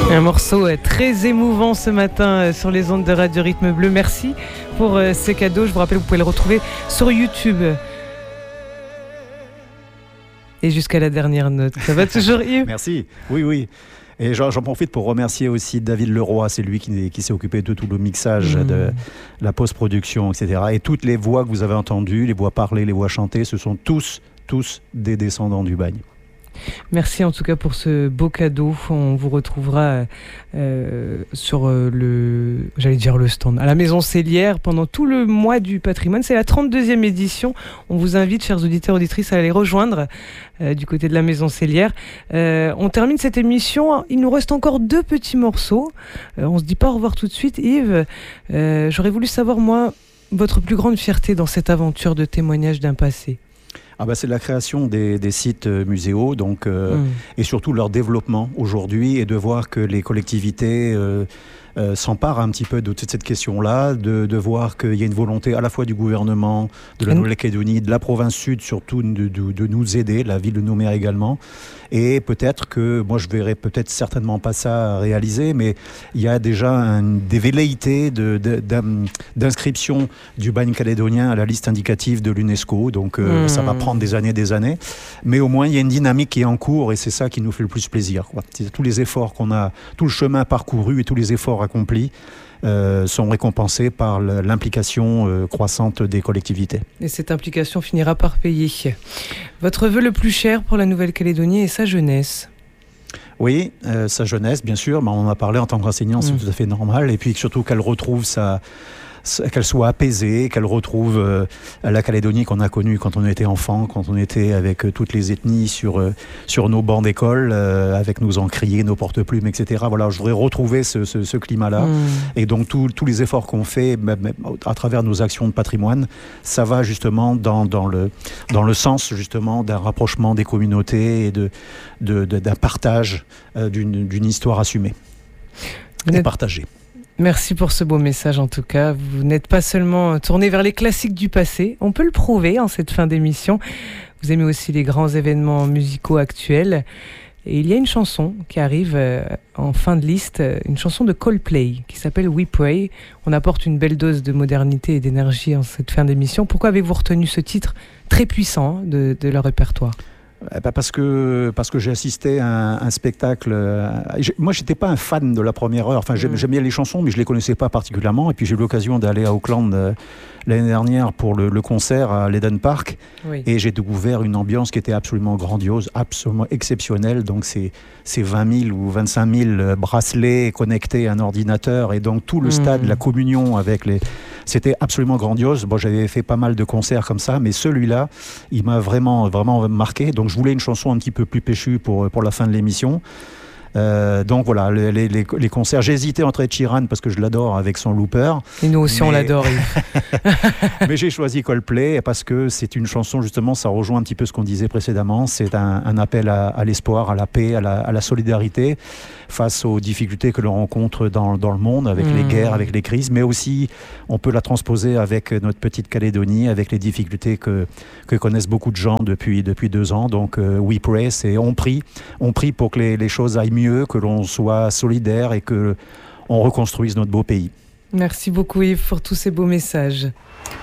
Un morceau très émouvant ce matin sur les ondes de Radio Rythme Bleu. Merci pour ces cadeaux. Je vous rappelle, vous pouvez le retrouver sur YouTube. Et jusqu'à la dernière note. Ça va toujours, Yves ? Merci. Oui. Et j'en profite pour remercier aussi David Leroy, c'est lui qui s'est occupé de tout le mixage, de la post-production, etc. Et toutes les voix que vous avez entendues, les voix parlées, les voix chantées, ce sont tous des descendants du bagne. Merci en tout cas pour ce beau cadeau. On vous retrouvera sur le stand à la Maison Cellière pendant tout le mois du patrimoine. C'est la 32e édition. On vous invite, chers auditeurs, auditrices, à aller rejoindre du côté de la Maison Cellière. On termine cette émission. Il nous reste encore 2 petits morceaux. On se dit pas au revoir tout de suite. Yves, j'aurais voulu savoir, moi, votre plus grande fierté dans cette aventure de témoignage d'un passé. C'est la création des sites muséaux et surtout leur développement aujourd'hui, et de voir que les collectivités s'emparent un petit peu de toute cette question-là, de voir qu'il y a une volonté à la fois du gouvernement, de la Nouvelle-Calédonie, de la province sud surtout, de nous aider, la ville de Nouméa également. Et peut-être que, moi je verrai peut-être certainement pas ça réaliser, mais il y a déjà des velléités d'inscription du bagne calédonien à la liste indicative de l'UNESCO. Donc ça va prendre des années. Mais au moins il y a une dynamique qui est en cours, et c'est ça qui nous fait le plus plaisir, quoi. C'est tous les efforts qu'on a, tout le chemin parcouru et tous les efforts accomplis sont récompensés par l'implication croissante des collectivités. Et cette implication finira par payer. Votre vœu le plus cher pour la Nouvelle-Calédonie est sa jeunesse. Oui, sa jeunesse, bien sûr, mais on en a parlé en tant qu'enseignant, c'est tout à fait normal. Et puis surtout qu'elle retrouve qu'elle soit apaisée, qu'elle retrouve la Calédonie qu'on a connue quand on était enfant, quand on était avec toutes les ethnies sur nos bancs d'école, avec nos encriers, nos porte-plumes, etc. Voilà, je voudrais retrouver ce climat-là. Et donc tous les efforts qu'on fait à travers nos actions de patrimoine, ça va justement dans le sens justement d'un rapprochement des communautés et d'un partage d'une histoire assumée et partagée. Merci pour ce beau message en tout cas. Vous n'êtes pas seulement tourné vers les classiques du passé, on peut le prouver en cette fin d'émission. Vous aimez aussi les grands événements musicaux actuels. Et il y a une chanson qui arrive en fin de liste, une chanson de Coldplay qui s'appelle We Pray. On apporte une belle dose de modernité et d'énergie en cette fin d'émission. Pourquoi avez-vous retenu ce titre très puissant de leur répertoire ? Parce que j'ai assisté à un spectacle. Moi, j'étais pas un fan de la première heure. Enfin, j'aimais bien les chansons, mais je les connaissais pas particulièrement. Et puis j'ai eu l'occasion d'aller à Auckland l'année dernière pour le concert à l'Eden Park. Oui. Et j'ai découvert une ambiance qui était absolument grandiose, absolument exceptionnelle. Donc c'est 20 000 ou 25 000 bracelets connectés à un ordinateur, et donc tout le stade, la communion avec c'était absolument grandiose. Bon, j'avais fait pas mal de concerts comme ça, mais celui-là, il m'a vraiment marqué. Donc je voulais une chanson un petit peu plus péchue pour la fin de l'émission. Donc voilà, les concerts. J'ai hésité entre Ed Sheeran parce que je l'adore avec son looper. Et nous aussi on l'adore. Mais j'ai choisi Coldplay parce que c'est une chanson, justement, ça rejoint un petit peu ce qu'on disait précédemment. C'est un appel à l'espoir, à la paix, à la solidarité face aux difficultés que l'on rencontre dans le monde, avec les guerres, avec les crises. Mais aussi, on peut la transposer avec notre petite Calédonie, avec les difficultés que connaissent beaucoup de gens depuis 2 ans. Donc We Pray, c'est on prie pour que les choses aillent mieux, que l'on soit solidaire et que on reconstruise notre beau pays. Merci beaucoup Yves pour tous ces beaux messages.